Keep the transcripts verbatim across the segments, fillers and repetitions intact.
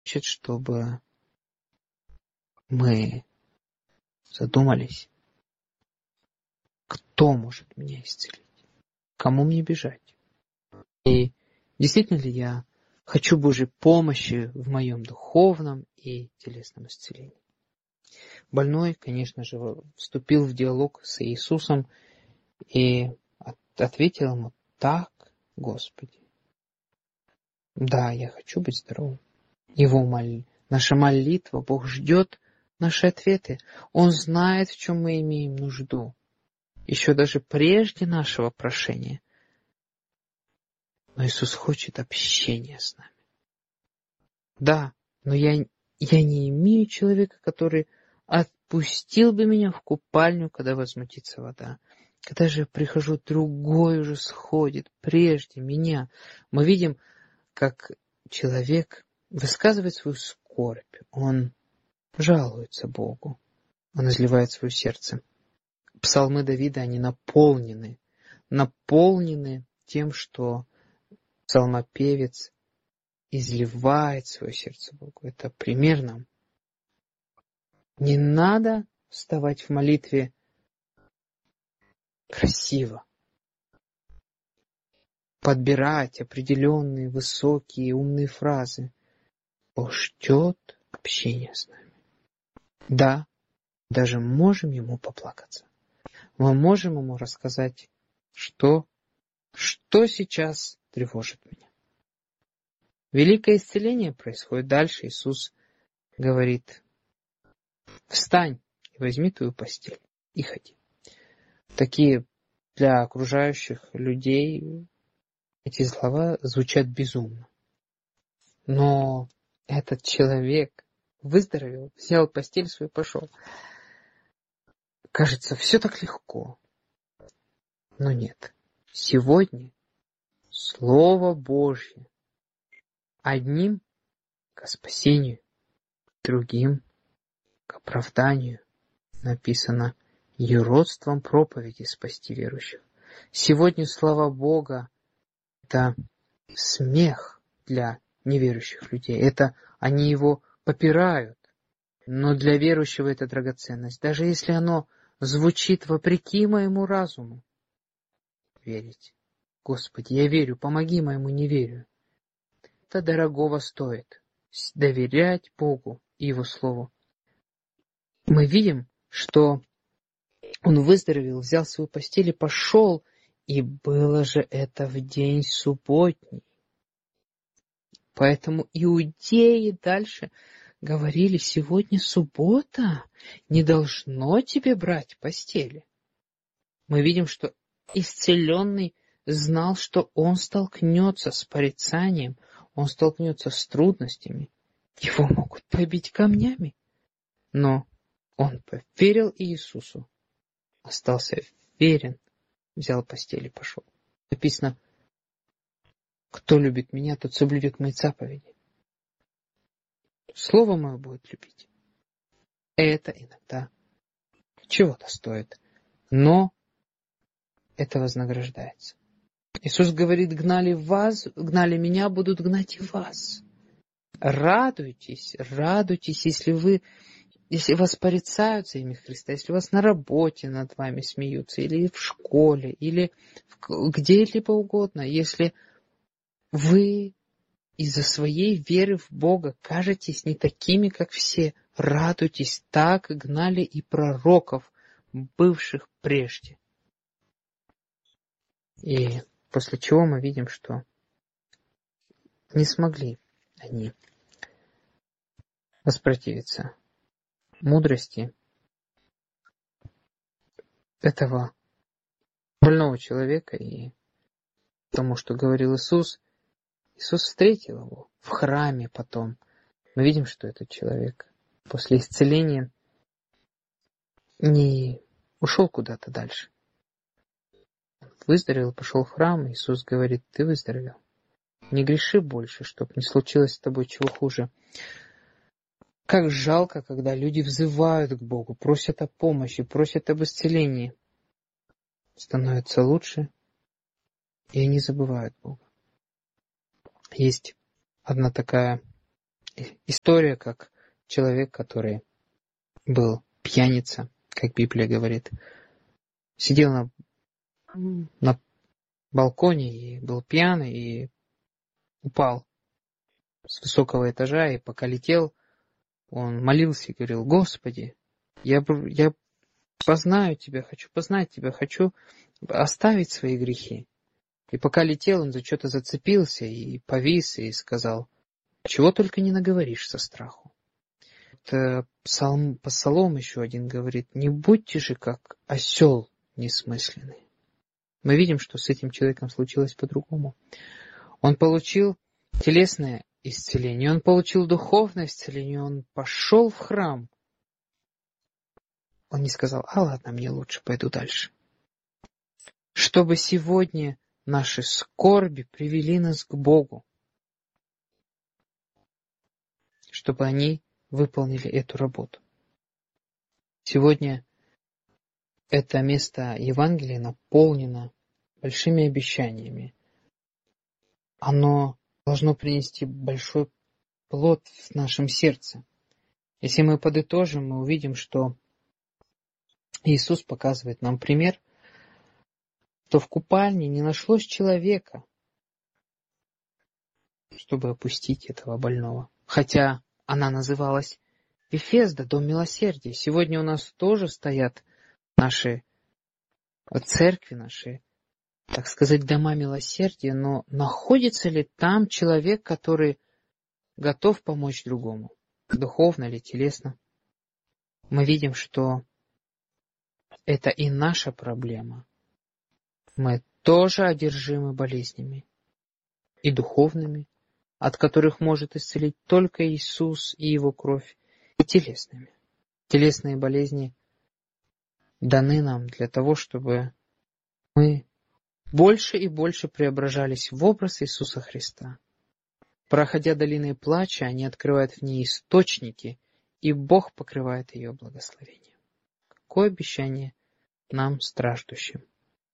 хочет, чтобы мы задумались, кто может меня исцелить, кому мне бежать. И действительно ли я хочу Божьей помощи в моем духовном и телесном исцелении. Больной, конечно же, вступил в диалог с Иисусом и ответил ему: так, Господи. Да, я хочу быть здоровым. Его мол... Наша молитва, Бог ждет наши ответы. Он знает, в чем мы имеем нужду. Еще даже прежде нашего прошения. Но Иисус хочет общения с нами. Да, но я, я не имею человека, который отпустил бы меня в купальню, когда возмутится вода. Когда же я прихожу, другой уже сходит прежде меня. Мы видим, как человек высказывает свою скорбь. Он жалуется Богу. Он изливает свое сердце. Псалмы Давида, они наполнены. Наполнены тем, что псалмопевец изливает свое сердце Богу. Это пример нам. Не надо вставать в молитве красиво. Подбирать определенные высокие умные фразы. Бог ждет общения с нами. Да, даже можем Ему поплакаться. Мы можем Ему рассказать, что, что сейчас тревожит меня. Великое исцеление происходит дальше. Иисус говорит: встань и возьми твою постель и ходи. Такие для окружающих людей эти слова звучат безумно. Но этот человек выздоровел, взял постель свою и пошел. Кажется, все так легко. Но нет. Сегодня Слово Божье одним к спасению, другим к оправданию написано: юродством проповеди спасти верующих. Сегодня слова Бога — это смех для неверующих людей. Это они его попирают. Но для верующего это драгоценность. Даже если оно звучит вопреки моему разуму. Верить. Господи, я верю, помоги моему неверию. Это дорогого стоит. Доверять Богу и Его Слову. Мы видим, что он выздоровел, взял свою постель и пошел. И было же это в день субботний. Поэтому иудеи дальше говорили: сегодня суббота, не должно тебе брать постели. Мы видим, что исцеленный знал, что он столкнется с порицанием, он столкнется с трудностями. Его могут побить камнями. Но он поверил Иисусу, остался верен, взял постель и пошел. Написано: кто любит меня, тот соблюдет мои заповеди. Слово мое будет любить. Это иногда чего-то стоит, но это вознаграждается. Иисус говорит: гнали вас, гнали меня, будут гнать и вас. Радуйтесь, радуйтесь, если вы, если вас порицают за имя Христа, если вас на работе над вами смеются, или в школе, или где-либо угодно, если вы из-за своей веры в Бога кажетесь не такими, как все, радуйтесь, так гнали и пророков, бывших прежде. И после чего мы видим, что не смогли они воспротивиться мудрости этого больного человека и тому, что говорил Иисус. Иисус встретил его в храме потом. Мы видим, что этот человек после исцеления не ушел куда-то дальше. Выздоровел, пошел в храм. Иисус говорит: ты выздоровел. Не греши больше, чтобы не случилось с тобой чего хуже. Как жалко, когда люди взывают к Богу, просят о помощи, просят об исцелении. Становится лучше, и они забывают Бога. Есть одна такая история, как человек, который был пьяница, как Библия говорит, сидел на, на балконе и был пьяный, и упал с высокого этажа, и пока летел, он молился и говорил: Господи, я, я познаю Тебя, хочу познать Тебя, хочу оставить свои грехи. И пока летел, он за что-то зацепился и повис, и сказал: чего только не наговоришь со страху. Это псалм, псалом еще один говорит: не будьте же как осел несмысленный. Мы видим, что с этим человеком случилось по-другому. Он получил телесное исцеление, он получил духовное исцеление, он пошел в храм. Он не сказал: а ладно, мне лучше, пойду дальше. Чтобы сегодня наши скорби привели нас к Богу, чтобы они выполнили эту работу. Сегодня это место Евангелия наполнено большими обещаниями. Оно должно принести большой плод в нашем сердце. Если мы подытожим, мы увидим, что Иисус показывает нам пример, что в купальне не нашлось человека, чтобы опустить этого больного. Хотя она называлась Вифезда, дом милосердия. Сегодня у нас тоже стоят наши церкви, наши, так сказать, дома милосердия, но находится ли там человек, который готов помочь другому, духовно или телесно? Мы видим, что это и наша проблема. Мы тоже одержимы болезнями, и духовными, от которых может исцелить только Иисус и Его кровь, и телесными. Телесные болезни даны нам для того, чтобы мы больше и больше преображались в образ Иисуса Христа. Проходя долиной плача, они открывают в ней источники, и Бог покрывает ее благословением. Какое обещание нам, страждущим!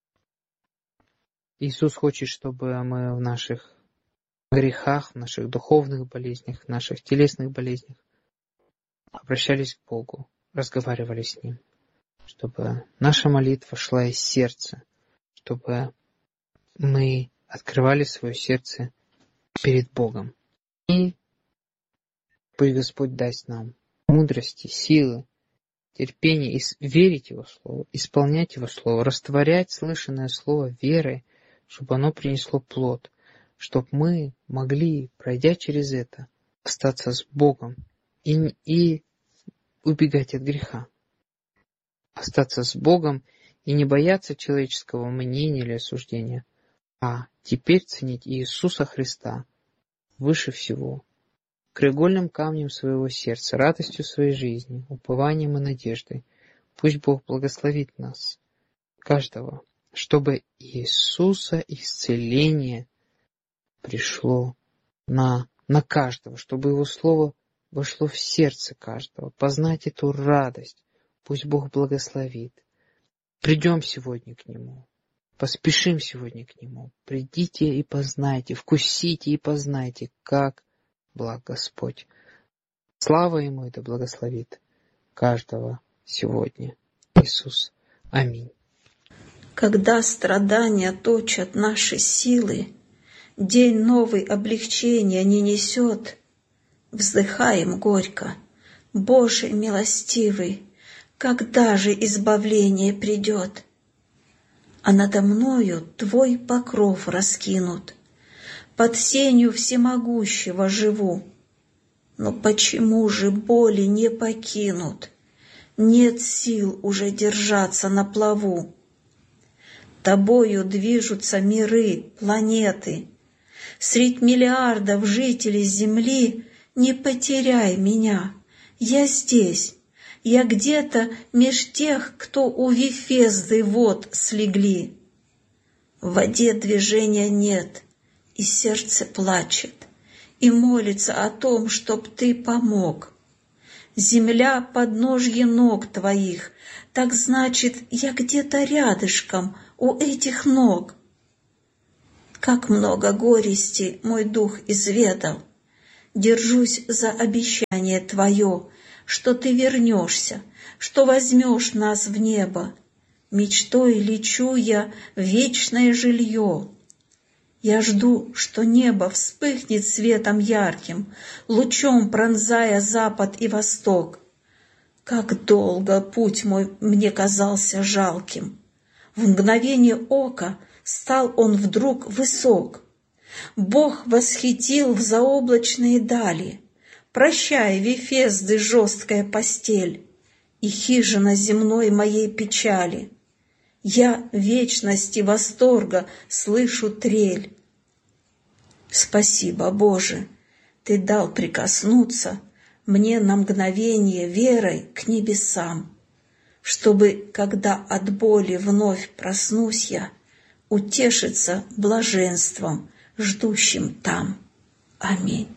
Иисус хочет, чтобы мы в наших грехах, в наших духовных болезнях, в наших телесных болезнях обращались к Богу, разговаривали с Ним, чтобы наша молитва шла из сердца, чтобы мы открывали свое сердце перед Богом. И пусть Господь даст нам мудрости, силы, терпение и верить Его Слову, исполнять Его Слово, растворять слышанное Слово верой, чтобы оно принесло плод, чтобы мы могли, пройдя через это, остаться с Богом и, и убегать от греха. Остаться с Богом и не бояться человеческого мнения или осуждения, а теперь ценить Иисуса Христа выше всего, краеугольным камнем своего сердца, радостью своей жизни, упованием и надеждой. Пусть Бог благословит нас, каждого, чтобы Иисуса исцеление пришло на, на каждого, чтобы Его Слово вошло в сердце каждого, познать эту радость. Пусть Бог благословит. Придем сегодня к Нему, поспешим сегодня к Нему. Придите и познайте, вкусите и познайте, как благ Господь. Слава Ему, и да благословит каждого сегодня. Иисус. Аминь. Когда страдания точат наши силы, день новый облегчения не несет, вздыхаем горько: Боже милостивый, когда же избавление придет? А надо мною Твой покров раскинут, под сенью всемогущего живу. Но почему же боли не покинут? Нет сил уже держаться на плаву. Тобою движутся миры, планеты. Средь миллиардов жителей Земли не потеряй меня. Я здесь, я где-то меж тех, кто у Вифезды вод слегли. В воде движения нет, и сердце плачет, и молится о том, чтоб Ты помог. Земля подножье ног Твоих, так значит, я где-то рядышком у этих ног. Как много горести мой дух изведал, Держусь за обещание Твое, что Ты вернешься, что возьмешь нас в небо. Мечтой лечу я в вечное жилье. Я жду, что небо вспыхнет светом ярким, лучом пронзая запад и восток. Как долго путь мой мне казался жалким. В мгновение ока стал он вдруг высок. Бог восхитил в заоблачные дали, прощай, Вифезды, жесткая постель и хижина земной моей печали. Я вечности восторга слышу трель. Спасибо, Боже, Ты дал прикоснуться мне на мгновение верой к небесам, чтобы, когда от боли вновь проснусь я, утешиться блаженством, ждущим там. Аминь.